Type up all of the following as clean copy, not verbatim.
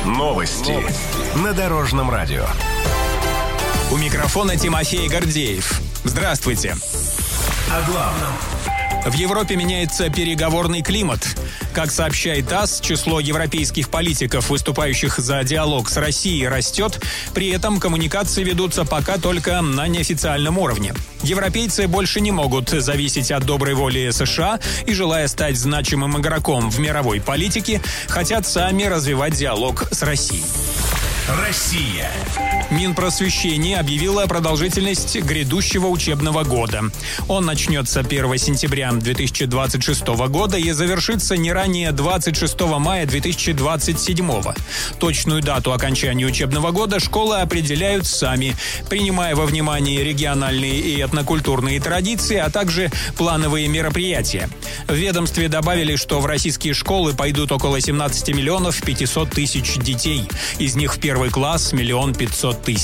Новости на Дорожном радио. У микрофона Тимофей Гордеев. Здравствуйте. О главном. В Европе меняется переговорный климат. Как сообщает ТАСС, число европейских политиков, выступающих за диалог с Россией, растет. При этом коммуникации ведутся пока только на неофициальном уровне. Европейцы больше не могут зависеть от доброй воли США и, желая стать значимым игроком в мировой политике, хотят сами развивать диалог с Россией. Россия. Минпросвещение объявило продолжительность грядущего учебного года. Он начнется 1 сентября 2026 года и завершится не ранее 26 мая 2027. Точную дату окончания учебного года школы определяют сами, принимая во внимание региональные и этнокультурные традиции, а также плановые мероприятия. В ведомстве добавили, что в российские школы пойдут около 17 миллионов 500 тысяч детей. Из них в первый класс 1 500 000.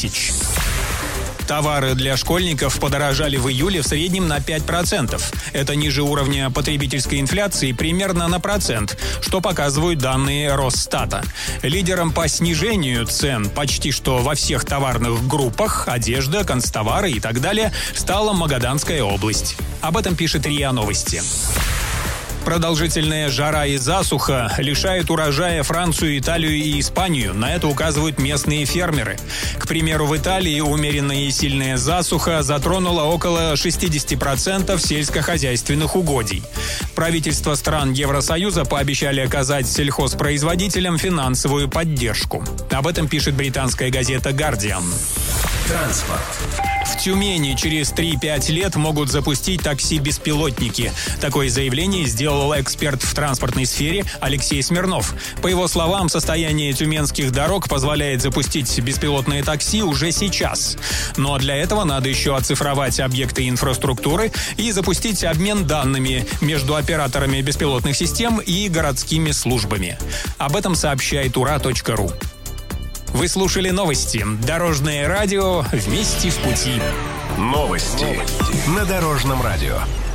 Товары для школьников подорожали в июле в среднем на 5%. Это ниже уровня потребительской инфляции примерно на процент, что показывают данные Росстата. Лидером по снижению цен почти что во всех товарных группах – одежда, канцтовары и так далее – стала Магаданская область. Об этом пишет РИА Новости. Продолжительная жара и засуха лишают урожая Францию, Италию и Испанию. На это указывают местные фермеры. К примеру, в Италии умеренная и сильная засуха затронула около 60% сельскохозяйственных угодий. Правительства стран Евросоюза пообещали оказать сельхозпроизводителям финансовую поддержку. Об этом пишет британская газета «Гардиан». Транспорт. В Тюмени через 3-5 лет могут запустить такси-беспилотники. Такое заявление сделал эксперт в транспортной сфере Алексей Смирнов. По его словам, состояние тюменских дорог позволяет запустить беспилотные такси уже сейчас. Но для этого надо еще оцифровать объекты инфраструктуры и запустить обмен данными между операторами беспилотных систем и городскими службами. Об этом сообщает ура.ру. Вы слушали новости. Дорожное радио. Вместе в пути. Новости на Дорожном радио.